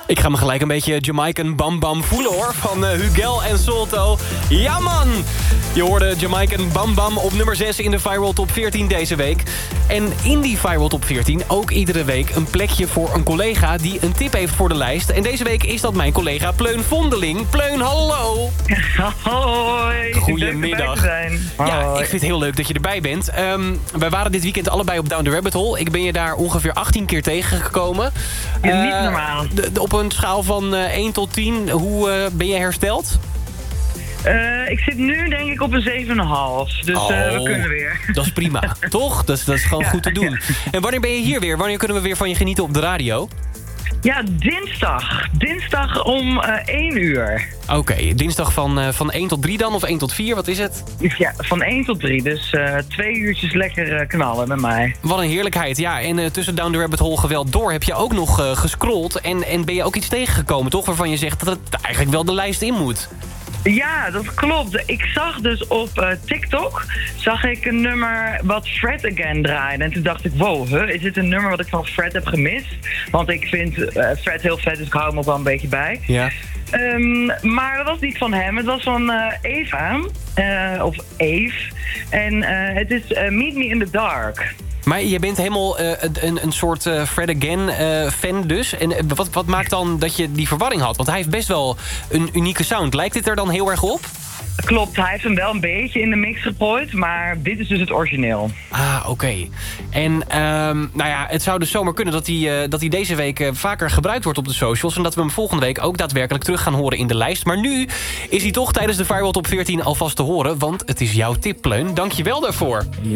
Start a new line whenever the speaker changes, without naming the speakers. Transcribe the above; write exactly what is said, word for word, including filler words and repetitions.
Ik ga me gelijk een beetje Jamaican Bam Bam voelen, hoor. Van uh, Hugel en Solto. Ja, man! Je hoorde Jamaican Bam Bam op nummer zes in de Viral Top veertien deze week. En in die Viral Top veertien ook iedere week een plekje voor een collega... die een tip heeft voor de lijst. En deze week is dat mijn collega Pleun Vondeling. Pleun, hallo!
Hoi!
Goedemiddag. Ja, ik vind het heel leuk dat je erbij bent. Um, wij waren dit weekend allebei op Down the Rabbit Hole. Ik ben je daar ongeveer achttien keer tegengekomen.
Is
Uh,
niet normaal.
De, de, op een schaal van uh, één tot tien, hoe uh, ben je hersteld?
Uh, ik zit nu denk ik op een zeven komma vijf. Dus
oh,
uh, we kunnen weer.
Dat is prima, toch? Dat is, dat is gewoon
ja,
goed te doen.
Ja.
En wanneer ben je hier weer? Wanneer kunnen we weer van je genieten op de radio?
Ja, dinsdag. Dinsdag om uh, één uur.
Oké, okay, dinsdag van, uh, van één tot drie dan? Of één tot vier, wat is het?
Ja, van één tot drie. Dus uh, twee uurtjes lekker uh, knallen met mij.
Wat een heerlijkheid, ja. En uh, tussen Down the Rabbit Hole geweld door heb je ook nog uh, gescrolld. En, en ben je ook iets tegengekomen, toch? Waarvan je zegt dat het eigenlijk wel de lijst in moet.
Ja, dat klopt. Ik zag dus op uh, TikTok zag ik een nummer wat Fred Again draaide. En toen dacht ik, wow, huh, is dit een nummer wat ik van Fred heb gemist? Want ik vind uh, Fred heel vet, dus ik hou hem ook wel een beetje bij.
Ja.
Um, maar dat was niet van hem, het was van uh, Eva, uh, of Eve. En uh, het is uh, Meet Me in the Dark.
Maar je bent helemaal uh, een, een soort uh, Fred Again uh, fan dus. En uh, wat, wat maakt dan dat je die verwarring had? Want hij heeft best wel een unieke sound. Lijkt dit er dan heel erg op?
Klopt, hij heeft hem wel een beetje in de mix gegooid, maar dit is dus het origineel.
Ah, oké. Okay. En um, nou ja, het zou dus zomaar kunnen dat hij, uh, dat hij deze week uh, vaker gebruikt wordt op de socials... en dat we hem volgende week ook daadwerkelijk terug gaan horen in de lijst. Maar nu is hij toch tijdens de Viral Top veertien alvast te horen, want het is jouw tip, Pleun. Dank je wel daarvoor.